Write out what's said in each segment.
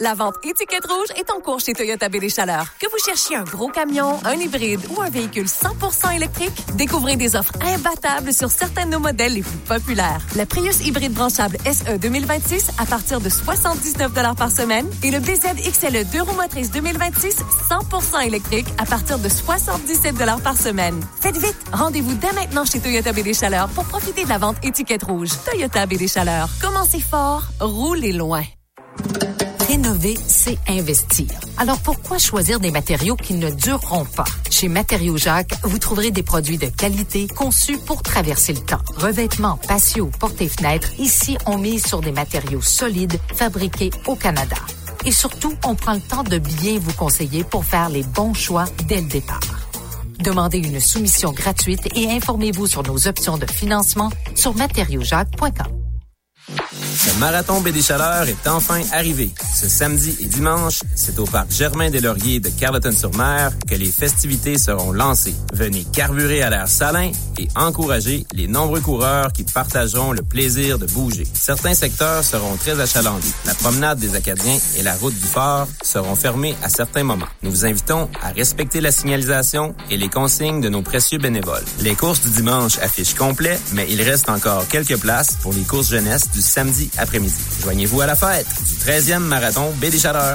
La vente étiquette rouge est en cours chez Toyota BD-Chaleur. Que vous cherchiez un gros camion, un hybride ou un véhicule 100% électrique, découvrez des offres imbattables sur certains de nos modèles les plus populaires. La Prius hybride branchable SE 2026 à partir de 79 $ par semaine et le BZ XLE 2 roues motrices 2026 100% électrique à partir de 77 $ par semaine. Faites vite! Rendez-vous dès maintenant chez Toyota BD-Chaleur pour profiter de la vente étiquette rouge. Toyota BD-Chaleur. Commencez fort, roulez loin. Rénover, c'est investir. Alors pourquoi choisir des matériaux qui ne dureront pas? Chez Matériaux Jacques, vous trouverez des produits de qualité conçus pour traverser le temps. Revêtements, patio, portes et fenêtres, ici on mise sur des matériaux solides fabriqués au Canada. Et surtout, on prend le temps de bien vous conseiller pour faire les bons choix dès le départ. Demandez une soumission gratuite et informez-vous sur nos options de financement sur matériauxjacques.com. Le marathon BD-Chaleur est enfin arrivé. Ce samedi et dimanche, c'est au parc Germain-des-Lauriers de Carleton-sur-Mer que les festivités seront lancées. Venez carburer à l'air salin et encourager les nombreux coureurs qui partageront le plaisir de bouger. Certains secteurs seront très achalandés. La promenade des Acadiens et la route du port seront fermées à certains moments. Nous vous invitons à respecter la signalisation et les consignes de nos précieux bénévoles. Les courses du dimanche affichent complet, mais il reste encore quelques places pour les courses jeunesse du samedi après-midi. Joignez-vous à la fête du 13e marathon BD-Chaleur.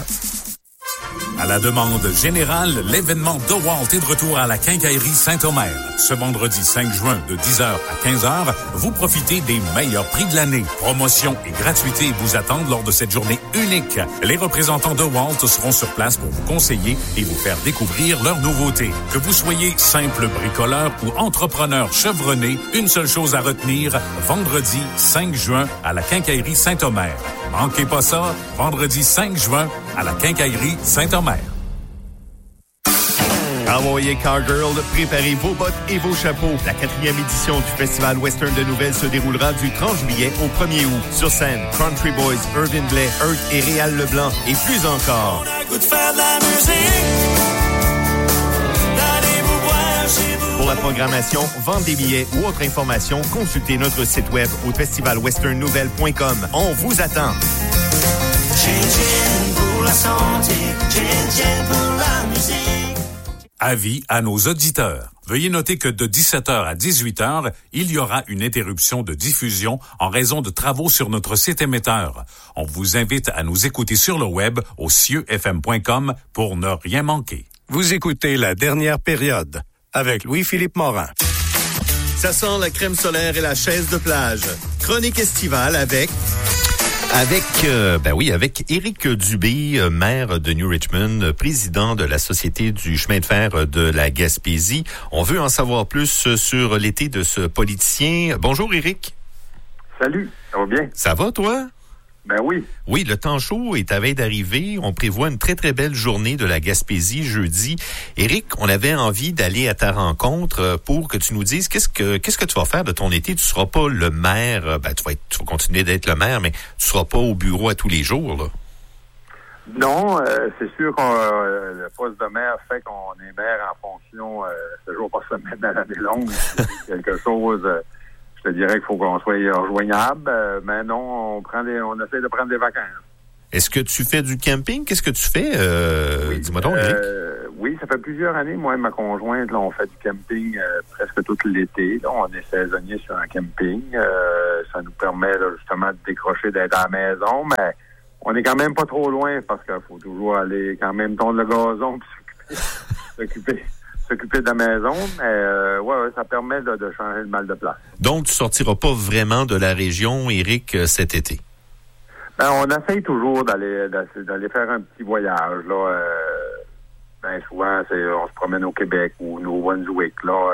À la demande générale, l'événement DeWalt est de retour à la Quincaillerie Saint-Omer. Ce vendredi 5 juin de 10h à 15h, vous profitez des meilleurs prix de l'année. Promotions et gratuités vous attendent lors de cette journée unique. Les représentants DeWalt seront sur place pour vous conseiller et vous faire découvrir leurs nouveautés. Que vous soyez simple bricoleur ou entrepreneur chevronné, une seule chose à retenir, vendredi 5 juin à la Quincaillerie Saint-Omer. Manquez pas ça, vendredi 5 juin à la Quincaillerie Saint-Omer. Envoyez Cargirl, préparez vos bottes et vos chapeaux. La 4e édition du Festival Western de Nouvelles se déroulera du 30 juillet au 1er août. Sur scène, Country Boys, Irvin Blais, Earth et Réal Leblanc et plus encore. Pour la programmation, vente des billets ou autre information, consultez notre site web au festivalwesternnouvelle.com. On vous attend. Pour la santé, pour la musique. Avis à nos auditeurs. Veuillez noter que de 17h à 18h, il y aura une interruption de diffusion en raison de travaux sur notre site émetteur. On vous invite à nous écouter sur le web au cieufm.com pour ne rien manquer. Vous écoutez La Dernière Période avec Louis-Philippe Morin. Ça sent la crème solaire et la chaise de plage. Chronique estivale avec Éric Dubé, maire de New Richmond, président de la Société du chemin de fer de la Gaspésie. On veut en savoir plus sur l'été de ce politicien. Bonjour Éric. Salut, ça va bien? Ça va toi? Ben oui. Oui, le temps chaud est à veille d'arriver. On prévoit une très, très belle journée de la Gaspésie jeudi. Éric, on avait envie d'aller à ta rencontre pour que tu nous dises qu'est-ce que tu vas faire de ton été. Tu seras pas le maire, tu vas continuer d'être le maire, mais tu seras pas au bureau à tous les jours, là. Non, c'est sûr que le poste de maire fait qu'on est maire en fonction ce jour par semaine à l'année longue. Quelque chose... je te dirais qu'il faut qu'on soit rejoignable, mais non, on essaie de prendre des vacances. Est-ce que tu fais du camping? Qu'est-ce que tu fais? Oui, dis-moi donc, Éric. Oui, ça fait plusieurs années. Moi et ma conjointe, là, on fait du camping presque tout l'été. Là, on est saisonnier sur un camping. Ça nous permet là, justement de décrocher d'être à la maison, mais on est quand même pas trop loin parce qu'il faut toujours aller quand même tondre le gazon puis s'occuper de la maison, mais ouais, ça permet de changer le mal de place. Donc, tu sortiras pas vraiment de la région, Éric, cet été? Ben, on essaye toujours d'aller faire un petit voyage, là. Ben, souvent, on se promène au Québec ou au Nouveau-Brunswick, là.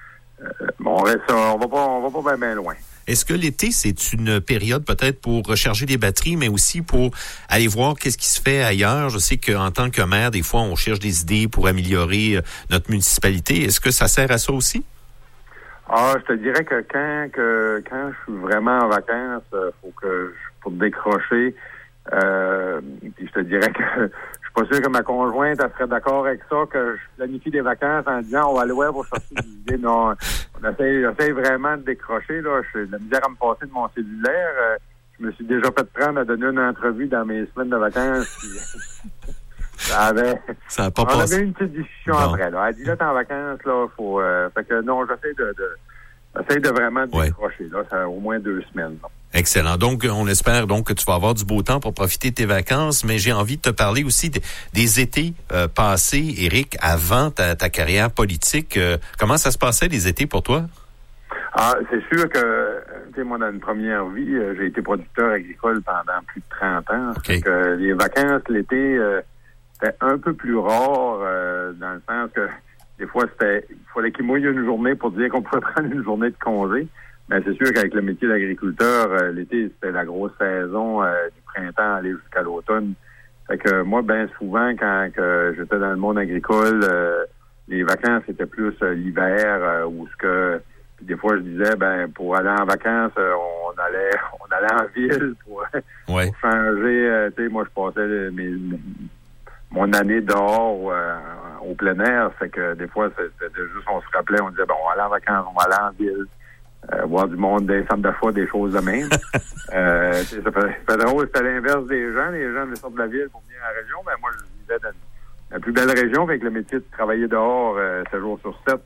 On va pas bien loin. Est-ce que l'été, c'est une période peut-être pour recharger les batteries, mais aussi pour aller voir qu'est-ce qui se fait ailleurs? Je sais qu'en tant que maire, des fois, on cherche des idées pour améliorer notre municipalité. Est-ce que ça sert à ça aussi? Ah, je te dirais que quand je suis vraiment en vacances, pour décrocher, puis je te dirais que je suis pas sûr que ma conjointe elle serait d'accord avec ça, que je planifie des vacances en disant on va aller voir pour chercher des idées. Non, j'essaie vraiment de décrocher, là. J'ai de la misère à me passer de mon cellulaire. je me suis déjà fait prendre à donner une entrevue dans mes semaines de vacances. Puis, ça a pas passé. On avait eu une petite discussion après. Là. Elle dit, là, t'es en vacances, là, faut... fait que non, j'essaie de vraiment décrocher. Là, ça a au moins 2 semaines. Là. Excellent. Donc, on espère donc que tu vas avoir du beau temps pour profiter de tes vacances, mais j'ai envie de te parler aussi des étés passés, Éric, avant ta carrière politique. Comment ça se passait, les étés, pour toi? Ah, c'est sûr que, tu sais, moi, dans une première vie, j'ai été producteur agricole pendant plus de 30 ans. Okay. Donc, les vacances, l'été, c'était un peu plus rare, dans le sens que des fois, il fallait qu'il mouille une journée pour dire qu'on pouvait prendre une journée de congé. Mais c'est sûr qu'avec le métier d'agriculteur, l'été, c'était la grosse saison du printemps aller jusqu'à l'automne. Fait que moi, bien souvent, quand j'étais dans le monde agricole, les vacances, c'était plus l'hiver, où ce que... Puis des fois, je disais, ben pour aller en vacances, on allait en ville pour changer. Tu sais, moi, je passais mon année dehors au plein air. Fait que des fois, c'était juste, on se rappelait, on disait, bon, on va aller en vacances, on va aller en ville, voir du monde, des centres d'achat, des choses de même. Ça fait drôle, c'était l'inverse des gens. Les gens sortent de la ville pour venir à la région. Mais moi, je vivais dans la plus belle région, avec le métier de travailler dehors 7 jours sur 7.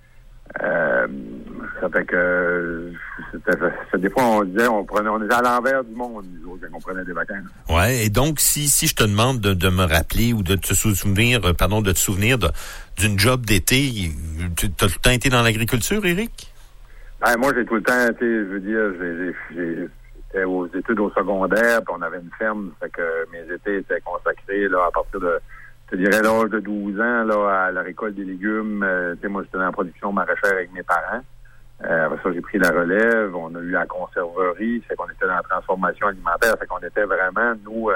Ça fait que des fois on disait on était à l'envers du monde, nous autres, quand on prenait des vacances. Ouais, et donc si je te demande de me rappeler ou de te souvenir d'une job d'été, tu as tout le temps été dans l'agriculture, Éric? Ben, moi j'ai tout le temps été, je veux dire, j'étais aux études au secondaire, puis on avait une ferme, fait que mes étés étaient consacrés là à partir de, je dirais, l'âge de 12 ans, là, à la récolte des légumes. Tu sais, moi, j'étais dans la production maraîchère avec mes parents. Après ça, j'ai pris la relève. On a eu la conserverie. C'est qu'on était dans la transformation alimentaire. C'est qu'on était vraiment, nous,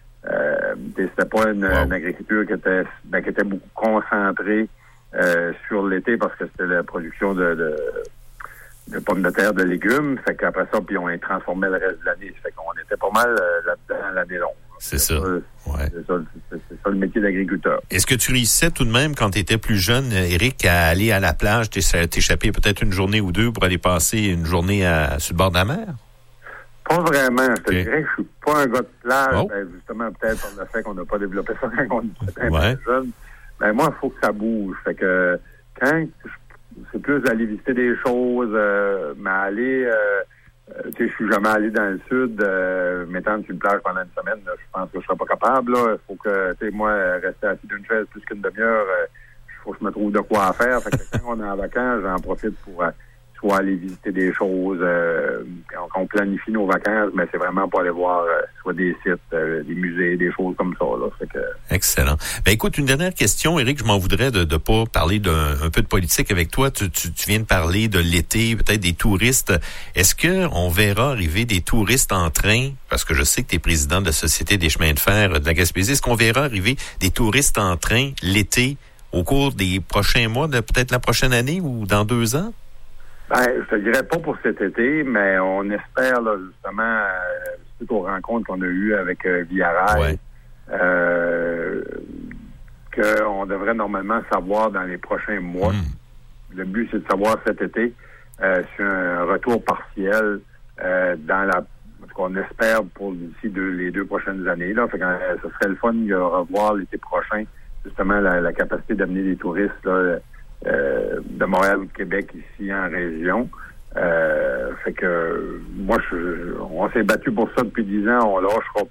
c'était pas une agriculture qui était beaucoup concentrée sur l'été parce que c'était la production de pommes de terre, de légumes. Fait qu'après ça, puis on transformait le reste de l'année. Fait qu'on était pas mal là-dedans l'année longue. C'est ça. C'est ça le métier d'agriculteur. Est-ce que tu réussissais tout de même, quand tu étais plus jeune, Éric, à aller à la plage, t'échapper peut-être une journée ou deux pour aller passer une journée sur le bord de la mer? Pas vraiment. Je te dirais que je suis pas un gars de plage. Ben, justement, peut-être par le fait qu'on n'a pas développé ça quand on était un peu jeune. Ben, moi, il faut que ça bouge. Fait que quand c'est plus d'aller visiter des choses, mais aller... tu sais, je suis jamais allé dans le sud, m'étendre sur une plage pendant une semaine, là, je pense que je serais pas capable, là. Il faut que, tu sais, moi, rester assis d'une chaise plus qu'une demi-heure, il faut que je me trouve de quoi à faire. Fait que quand on est en vacances, j'en profite pour soit aller visiter des choses, quand on planifie nos vacances, mais c'est vraiment pour aller voir soit des sites, des musées, des choses comme ça, là. Fait que... Excellent. Ben écoute, une dernière question, Éric, je m'en voudrais de pas parler un peu de politique avec toi. Tu viens de parler de l'été, peut-être des touristes. Est-ce que on verra arriver des touristes en train, parce que je sais que tu es président de la Société des chemins de fer de la Gaspésie, est-ce qu'on verra arriver des touristes en train l'été au cours des prochains mois, de peut-être la prochaine année ou dans 2 ans? Ben, je te dirais pas pour cet été, mais on espère, là, justement, suite aux rencontres qu'on a eues avec Via Rail, qu'on devrait normalement savoir dans les prochains mois. Le but, c'est de savoir cet été sur un retour partiel dans ce qu'on espère pour d'ici les 2 prochaines années. Là. Fait que, ce serait le fun de revoir l'été prochain, justement, la capacité d'amener des touristes là, de Montréal ou de Québec ici en région. Fait que moi, on s'est battu pour ça depuis 10 ans. On lâchera